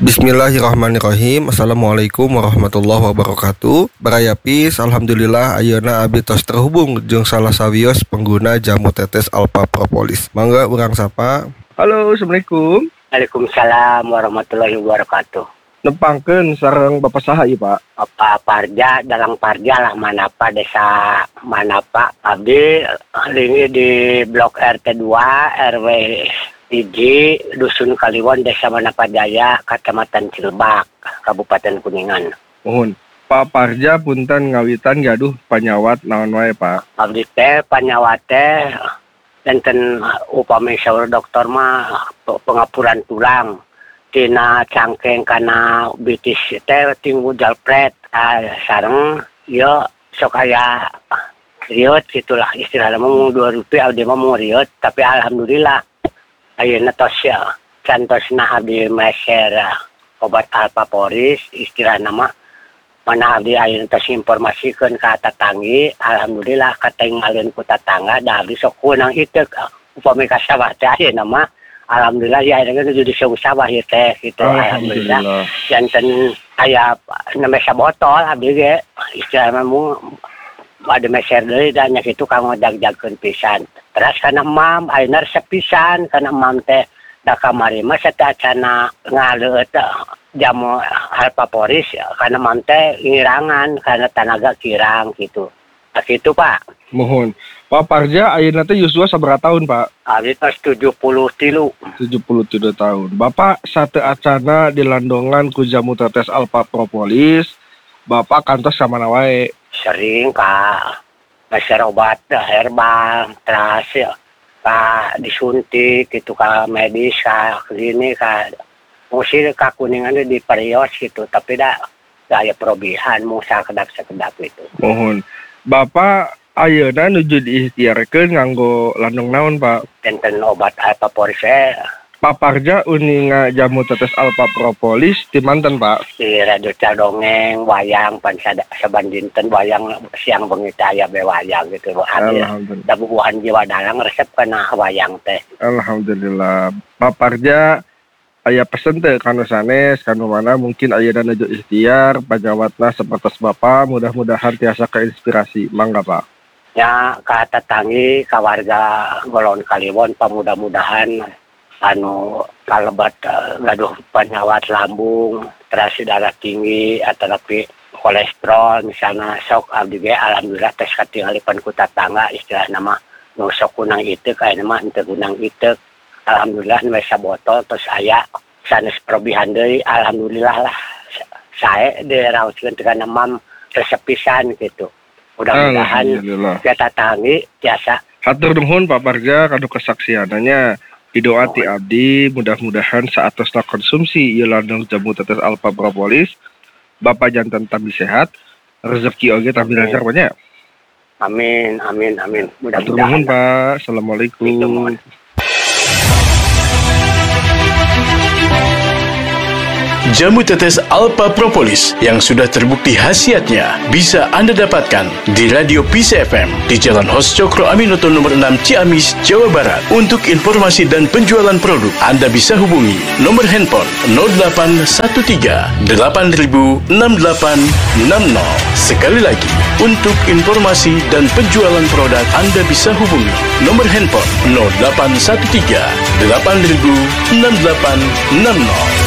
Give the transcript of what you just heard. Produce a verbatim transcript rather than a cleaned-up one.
Bismillahirrahmanirrahim. Assalamualaikum warahmatullahi wabarakatuh. Barayapis, alhamdulillah ayeuna abdi tos terhubung jeung salah sawios pengguna jamu tetes Alpha Propolis. Mangga urang sapa. Halo, assalamualaikum. Waalaikumsalam warahmatullahi wabarakatuh. Nepangkeun sareng Bapak saha ieu, Pak? Bapak Parja, Dalang Parja lah, Manapa, Desa Manapa. Abdi ini di Blok R T dua R W Iji, Dusun Kaliwon, Desa Manapa Jaya, Kecamatan Cilebak, Kabupaten Kuningan. Mohon, Pak Parja punten ngawitan gaduh panyawat naon wae, Pak? Abdi teh panyawat teh enten upami saur dokter mah pengapuran tulang. Tina cangkeng kana bitis teh tinggu jalpret, ah, sareng yo sok aya riot gitulah istilahna mah dua rupiah abdi mah mau riot, tapi alhamdulillah ayeuna tos ya cantosna abdi meser obat Alpha Poris istilahna mah mana abdi ayeuna tos informasikeun ka tatanggi, alhamdulillah katinggalin ku tatangga da abdi sok kunang iteuk upami ka sawah teh ayeuna mah alhamdulillah ya ayeuna geus di sawah ieu teh gitu. Alhamdulillah janten aya nemesa botol abdi ge istilahna mah ada meser deui da nya kitu kanggo jag-jagkeun pisan. Terus kana mam ayeuna resep pisan kana mam teh da kamari mah satacana ngaleut jamu Alpha Poris kana mam teh ngirangan kana tanaga kirang gitu. Nah, gitu Pak. Mohon. Pak Parja ayeuna teh yuswa sabaraha tahun, Pak? Abdi tos tujuh puluh tilu. tujuh puluh tilu tahun. Bapak sateu acana dilandongan ku jamu tetes Alpha Propolis, Bapak kantos ka mana wae? Sering ka meser obat herbal, terus ya, ka disuntik gitu, ka medis, ka klinik, ka musir, ka kuningan di perios gitu, tapi dah gaya perobihan, mau sakedap-sakedap gitu. Mohon. Bapak ayeuna nuju diikhtiarkeun nganggo landong naon, Pak? Enten obat Alpha Poris eh. Pak Parja uninga jamu tetes Alpha Propolis di manten, Pak? Di radio dongeng wayang pan saban dinten wayang siang bengi teh aya be wayang gitu. Alhamdulillah. Da bubuhan jiwa dalang resep kana wayang teh. Alhamdulillah. Pak Parja aya pesen teh kanu sanes kanu mana mungkin ayeuna nuju ikhtiar panyawatna sapertos Bapak mudah-mudahan tiasa keinspirasi. Mangga, Pak. Ya ka tetanggi ka warga Golon Kaliwon pamudah-mudahan anu kalebat uh, gaduh penyawat lambung, terus darah tinggi atau tapi kolesterol misalnya sok abdi ge alhamdulillah tes katinggalipan ku tatangga istilahna mah nu sok kunang iteuk aya mah henteu kunang iteuk alhamdulillah nu sabotol terus aya sanes perobihan deui alhamdulillah lah sae diraoskeun teh kana mam resep pisan gitu. Mudah-mudahan kita tatanggi tiasa. Hatur nuhun Pak Parja kanu kesaksiananya. Didoa ti abdi mudah-mudahan saat tos konsumsi ieu landung jamu tetes Alpha Propolis Bapak janten tambi sehat rezeki oge tambi lancar banyak. Amin amin amin. Mudah-mudahan. Hatur nuhun Pak. Assalamualaikum. Jamu tetes Alpha Propolis yang sudah terbukti khasiatnya bisa Anda dapatkan di Radio Peace F M di Jalan Hos Cokro Aminoto nomor enam Ciamis, Jawa Barat. Untuk informasi dan penjualan produk, Anda bisa hubungi nomor handphone nol delapan satu tiga delapan nol enam delapan enam nol. Sekali lagi, untuk informasi dan penjualan produk, Anda bisa hubungi nomor handphone nol delapan satu tiga delapan nol enam delapan enam nol.